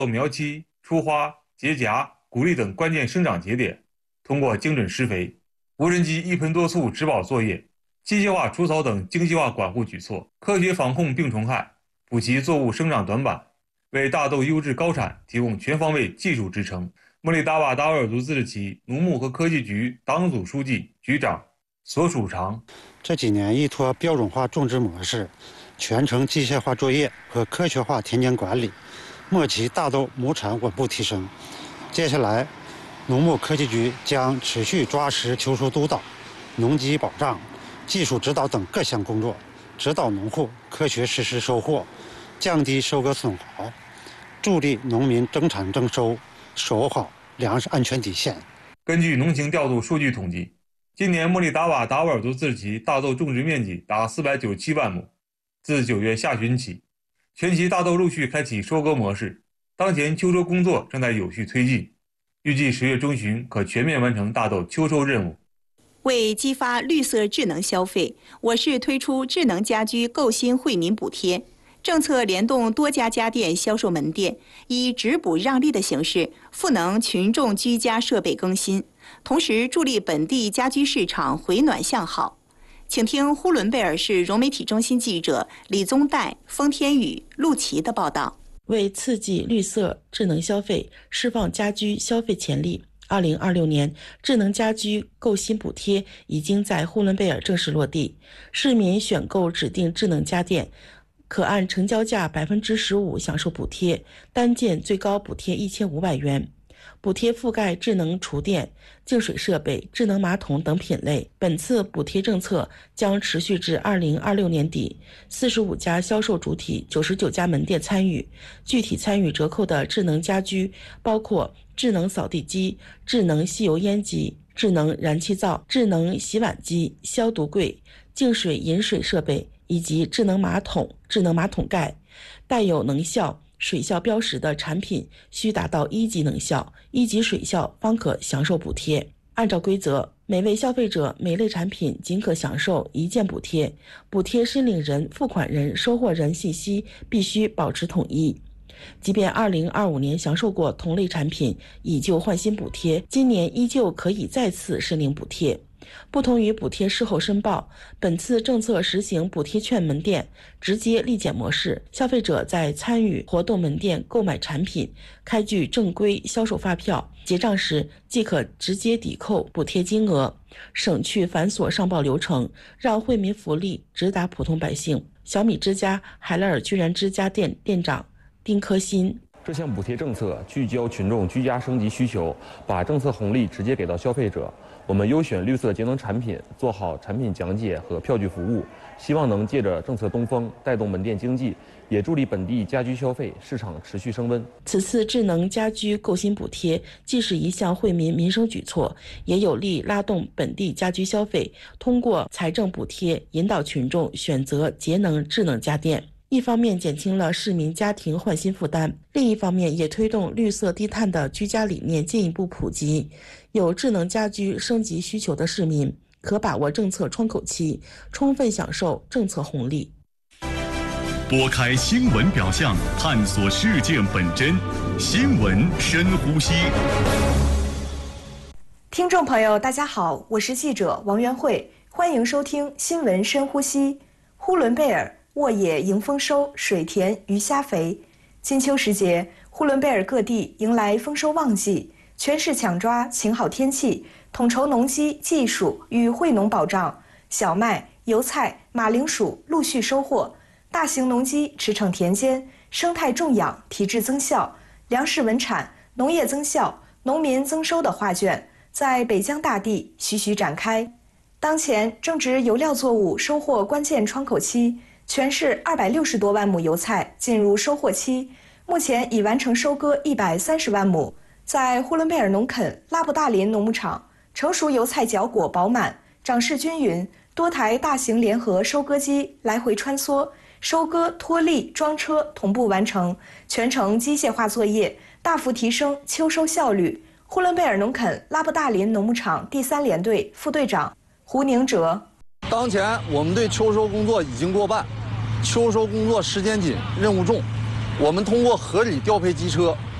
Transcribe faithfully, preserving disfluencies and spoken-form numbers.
苗期、出花、结荚、谷粒等关键生长节点，通过精准施肥、无人机一盆多簇植保作业、机械化除草等精细化管护举措，科学防控病虫害，补齐作物生长短板，为大豆优质高产提供全方位技术支撑。莫里达瓦达斡尔族自治旗农牧和科技局党组书记、局长所属长。 这几年依托标准化种植模式、全程机械化作业和科学化田间管理，末期大豆亩产稳步提升。接下来，农牧科技局将持续抓实秋收督导、农机保障、技术指导等各项工作，指导农户科学实施收获，降低收割损耗，助力农民增产增收，守护好粮食安全底线。 根据农情调度数据统计，今年莫里达瓦达斡尔族自治旗大豆种植面积达四百九十七万亩。自九月下旬起，全旗大豆陆续开启收割模式，当前秋收工作正在有序推进，预计十月中旬可全面完成大豆秋收任务。 为激发绿色智能消费，我市推出智能家居购新惠民补贴政策，联动多家家电销售门店，以直补让利的形式赋能群众居家设备更新，同时助力本地家居市场回暖向好。请听呼伦贝尔市融媒体中心记者李宗岱、封天宇、陆琪的报道。 为刺激绿色智能消费，释放家居消费潜力，二零二六年智能家居购新补贴已经在呼伦贝尔正式落地，市民选购指定智能家电，可按成交价百分之十五享受补贴，单件最高补贴一千五百元。补贴覆盖智能厨电、净水设备、智能马桶等品类。本次补贴政策将持续至二零二六年底，四十五家销售主体、九十九家门店参与。具体参与折扣的智能家居包括智能扫地机、智能吸油烟机、智能燃气灶、智能洗碗机、消毒柜、净水饮水设备以及智能马桶、智能马桶盖。带有能效水效标识的产品需达到一级能效、一级水效方可享受补贴。按照规则，每位消费者每类产品仅可享受一件补贴，补贴申领人、付款人、收货人信息必须保持统一。即便二零二五年享受过同类产品，以旧换新补贴，今年依旧可以再次申领补贴。不同于补贴事后申报，本次政策实行补贴券门店直接立减模式，消费者在参与活动门店购买产品，开具正规销售发票，结账时即可直接抵扣补贴金额，省去繁琐上报流程，让惠民福利直达普通百姓。小米之家海拉尔居然之家店店长丁科新： 这项补贴政策聚焦群众居家升级需求，把政策红利直接给到消费者。我们优选绿色节能产品，做好产品讲解和票据服务，希望能借着政策东风带动门店经济，也助力本地家居消费市场持续升温。 此次智能家居购新补贴既是一项惠民民生举措，也有力拉动本地家居消费，通过财政补贴引导群众选择节能智能家电。一方面减轻了市民家庭换新负担，另一方面也推动绿色低碳的居家理念进一步普及。有智能家居升级需求的市民可把握政策窗口期，充分享受政策红利。 拨开新闻表象，探索事件本真，新闻深呼吸。 听众朋友大家好，我是记者王元慧，欢迎收听新闻深呼吸。呼伦贝尔沃野迎丰收，水田鱼虾肥。金秋时节，呼伦贝尔各地迎来丰收旺季，全市抢抓晴好天气，统筹农机技术与惠农保障，小麦、油菜、马铃薯陆续收获，大型农机驰骋田间，生态种养提质增效，粮食稳产，农业增效，农民增收的画卷在北疆大地徐徐展开。当前正值油料作物收获关键窗口期，全市二百六十多万亩油菜进入收获期，目前已完成收割一百三十万亩。在呼伦贝尔农垦拉布大林农牧场，成熟油菜角果饱满，长势均匀，多台大型联合收割机来回穿梭，收割、脱粒、装车同步完成，全程机械化作业，大幅提升秋收效率。呼伦贝尔农垦拉布大林农牧场第三联队副队长胡宁哲： 当前我们对秋收工作已经过半，秋收工作时间紧，任务重。 我们通过合理调配机车，